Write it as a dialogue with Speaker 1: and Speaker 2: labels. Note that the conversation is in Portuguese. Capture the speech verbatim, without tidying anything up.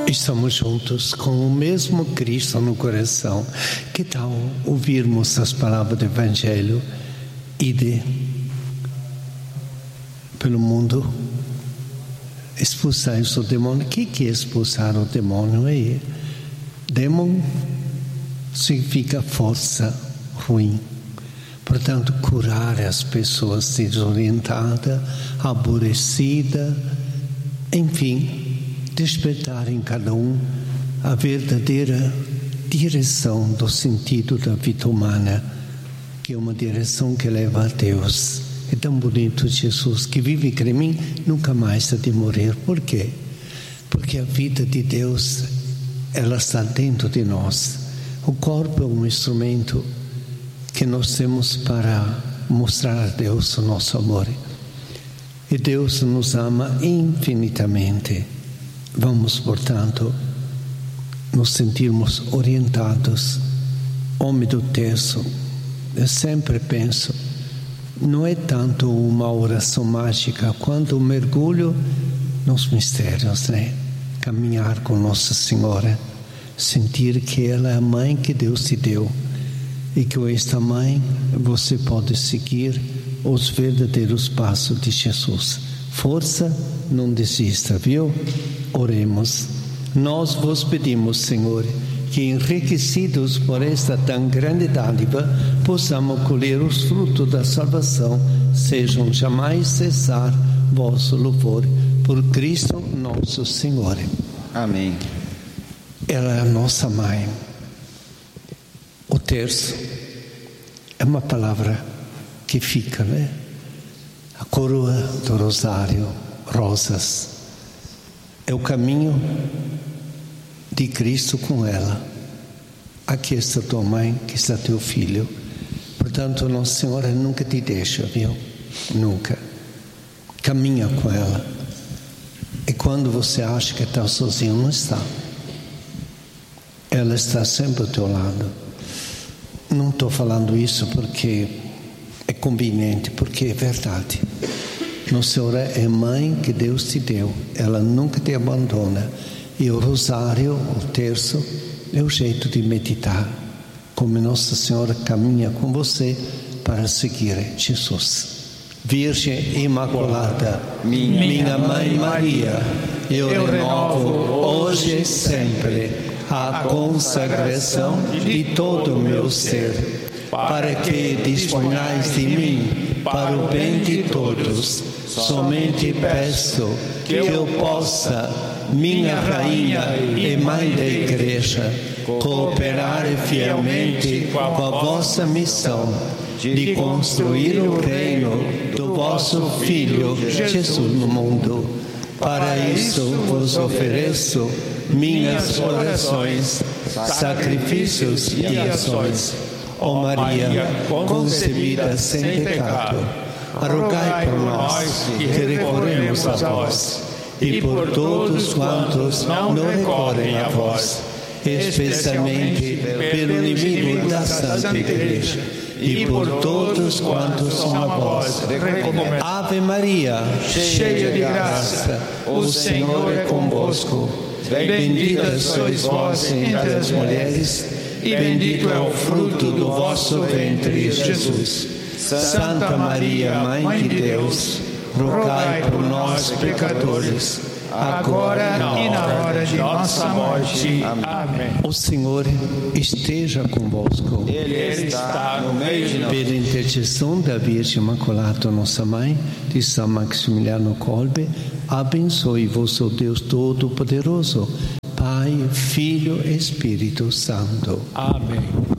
Speaker 1: Estamos juntos com o mesmo Cristo no coração. Que tal ouvirmos as palavras do Evangelho? Ide pelo mundo, expulsai o demônio. O que é expulsar o demônio? É, demônio significa força ruim. Portanto, curar as pessoas desorientadas, aborrecidas, enfim, despertar em cada um a verdadeira direção do sentido da vida humana, que é uma direção que leva a Deus. É tão bonito Jesus que vive em mim, nunca mais há de morrer. Por quê? Porque a vida de Deus, ela está dentro de nós. O corpo é um instrumento que nós temos para mostrar a Deus o nosso amor. E Deus nos ama infinitamente. Vamos, portanto, nos sentirmos orientados. Homem do texto, eu sempre penso, não é tanto uma oração mágica quanto um mergulho nos mistérios, né? Caminhar com Nossa Senhora, sentir que ela é a mãe que Deus te deu e que com esta mãe você pode seguir os verdadeiros passos de Jesus. Força, não desista, viu? Oremos. Nós vos pedimos, Senhor, que enriquecidos por esta tão grande dádiva, possamos colher os frutos da salvação, sejam jamais cessar vosso louvor. Por Cristo nosso Senhor.
Speaker 2: Amém.
Speaker 1: Ela é a nossa mãe. O terço é uma palavra que fica, né? A coroa do rosário, rosas, é o caminho de Cristo com ela. Aqui está tua mãe, aqui está teu filho. Portanto, Nossa Senhora nunca te deixa, viu? Nunca. Caminha com ela. E quando você acha que está sozinho, não está. Ela está sempre ao teu lado. Não estou falando isso porque é conveniente, porque é verdade. Nossa Senhora é mãe que Deus te deu. Ela nunca te abandona. E o rosário, o terço, é o jeito de meditar. Como Nossa Senhora caminha com você para seguir Jesus. Virgem Imaculada, minha, minha Mãe Maria, eu, eu renovo hoje e sempre a consagração de todo o meu ser, para que disponhais de mim para o bem de todos. Somente peço que eu possa, minha Rainha e Mãe da Igreja, cooperar fielmente com a vossa missão de construir o reino do vosso Filho Jesus no mundo. Para isso vos ofereço minhas orações, sacrifícios e ações. Ó Maria, concebida sem pecado, rogai por nós que recorremos a vós, e por todos quantos não recorrem a vós, especialmente pelo inimigo da Santa Igreja, e por todos quantos são a vós recomendam. Ave Maria, cheia de graça, o Senhor é convosco. Bendita sois vós entre as mulheres, e bendito é o fruto do vosso ventre, Jesus. Santa Maria, Mãe de Deus, rogai por nós, pecadores, agora e na hora de nossa morte. Amém. O Senhor esteja convosco.
Speaker 2: Ele está no meio de nós.
Speaker 1: Pela intercessão da Virgem Imaculada, nossa Mãe, de São Maximiliano Kolbe, abençoe-vos o Deus Todo-Poderoso, Pai, Filho e Espírito Santo.
Speaker 3: Amém.